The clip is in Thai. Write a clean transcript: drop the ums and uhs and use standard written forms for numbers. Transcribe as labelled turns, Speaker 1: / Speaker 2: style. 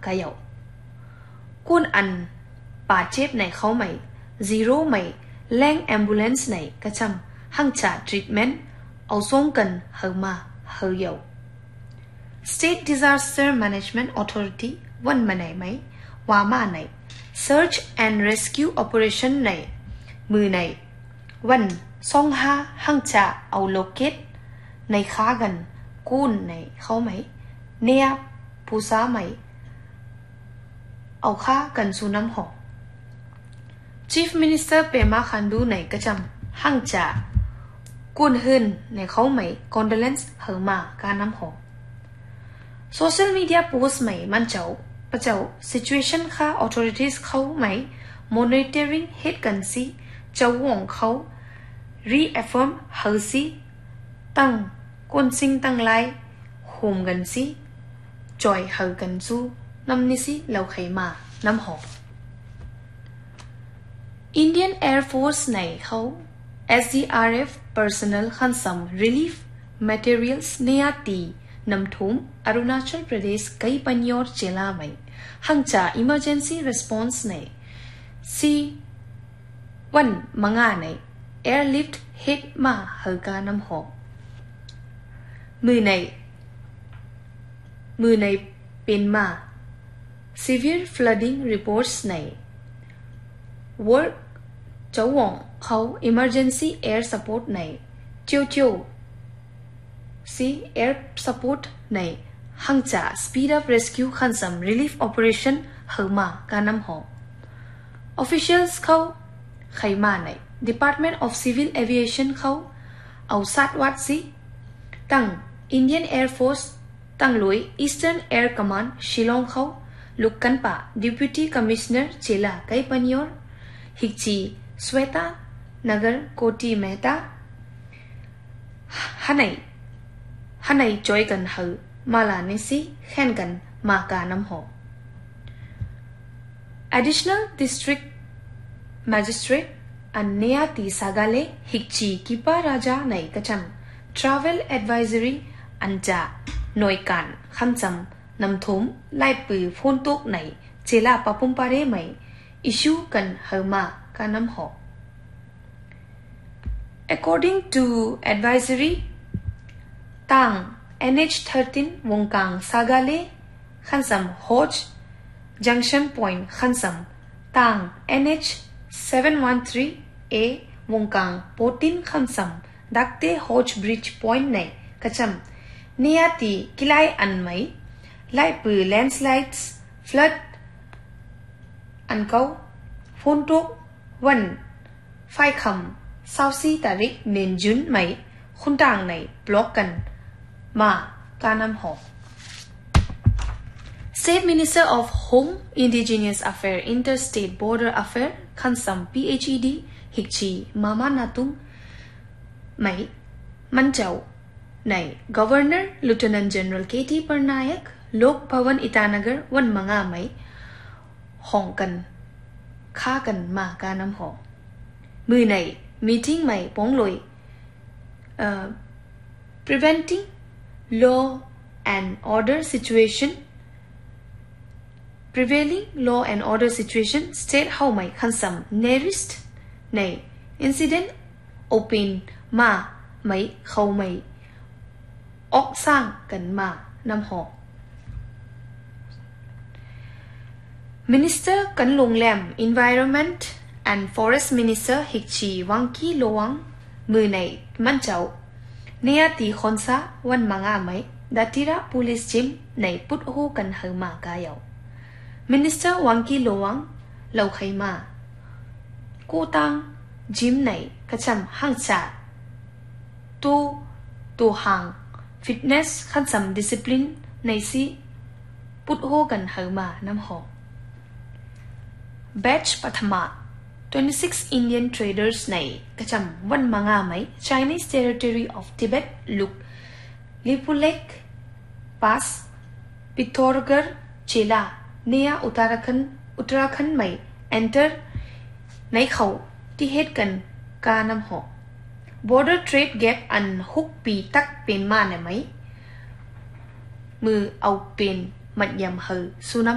Speaker 1: กะเหยากุนอันป่าเจ็บในเขาไหม0ไหมแรงแอมบูเลนซ์ไหนกะจำหังจ่าทรีทเมนต์เอาส่งกันเฮามาเฮาเหยา State Disaster Management Authority วันมาไหนไหมว่ามาไหน Search and Rescue Operation ไหนมือไหนวันส่งหาหังจ่าเอาโลเกตในค้ากันกุนในเขาไหมเนี่ยผู้สาไหมเอาค้ากันสู่น้ำหอ Chief Minister เปมาคันดูในกระจำหังจ่ากุนหืนในเขาไหม condolence เฮามาการน้ำหอ Social Media post ไหมมันเจ้าปะเจ้า situation ค่ะ authorities เขาไหม monitoring เหตุกันสิเจ้าหวงเขา reaffirm เฮาสิตั้งกุนสิงตั้งไลโฮมกันสิจอยเฮากันสู้นำนี้สิเราใครมาน้ำหอ Indian Air Force ในเขา SDRF personnel ขันซัม relief materials เนียตีนำทุ่มอรุณาชลประเทศไกปัญญอร์เจลาไหมหังจ่า emergency response ในซีวันมังาใน airlift hit มาเฮากาน้ำหอมือในเป็นมา severe flooding reports ใน work เจ้าหวงเขา emergency air support ในเจียวซี air support ในหังจ่า speed up rescue ขันซัม relief operation เฮามาการน้ำหอ officials เขาใครมาใน Department of Civil Aviation เขาเอาสัตว์วัดสิตั้ง Indian Air Force ตั้งลุย Eastern Air Command ชิลองเขาลุกกันป่า Deputy Commissioner เจลาไกปัญญอร์ฮิกจีสเวตานกรโกตีเมตาฮันไหนจอยกันเฮามาลานิสิแข่งกันมาการน้ำหอ Additional District Magistrate อันเนียตีสากาเลฮิกจีกิปาราจาในกระจำ Travel Advisory อันจะหน่วยการขันจำนำทุ่มไล่ปือพ้นตุกในเจลาปะปุ่มปาเรไหมอิชูกันเฮามาการน้ำหอ According to advisory ตั้ง NH13 วงกลางสากาเลขันจำ Hodge Junction Point ขันจำตั้ง NH713A วงกลางโปตินขันจำดักเต Hodge Bridge Point ในกระจำเนียตีกิไลอันไหมไล่ปือ landslides flood อันเก่าฝนตกวันไฟคำ24 ตาริกเดือนจุนไหมคุณต่างในบล็อกกันมาการนำหอ State Minister of Home Indigenous Affairs Interstate Border Affairs ขันซัม PHED ฮิกชีมามานาตุงไหมมันเจ้าใน Governor Lieutenant General KT Parnayak โลกภวันอิตานกรวันมังาไหมห้องกันฆ่ากันมาการนำหอมือใน meeting ไหมป้องลอยpreventing law and order situation prevailing law and order situation state เฮาไหมคันซัม nearest ใน incident open มาไหมเขาไหมออกสร้างกันมานำหอ Minister กันโรงแรม Environment and Forest Minister ฮิกชีวังกี้โลวังมือในมันเจ้าเนียตีคอนซาวันมังอาไหมดัตติระ Police Gym ในพุทโฮกันเฮมากายาว Minister วังกี้โลวังเราใครมากูตังจิมในกระจำห้างจ่าตัวห่างfitness ขันซัม discipline ในสิพุทโฮกันเฮมาน้ำหอ batch ปัทมา26 Indian traders ในกระจำวันมังอาไหม Chinese territory of Tibet ลุกลิปุเล็ก pass ปิทอร์กร์เจลาเนียอุตราคันไหม enter ในเขาที่เหตุกันการนำหอborder trade gap อัน6 ปีตักเป็นมาเนี่ยไหมมือเอาเป็นมัดยำเฮอสุนั